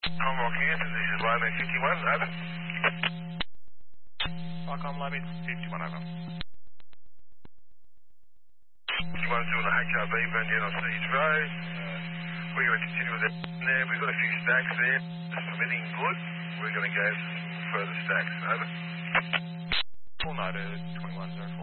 I'm rocking it. This is Lyman 51, over. Welcome, Lyman 51, over. 51's doing a HRV burn down on Siege Road. We're going to continue with it there. We've got a few stacks there. It's permitting good. We're going to go further stacks, over. Full note, 21, 04.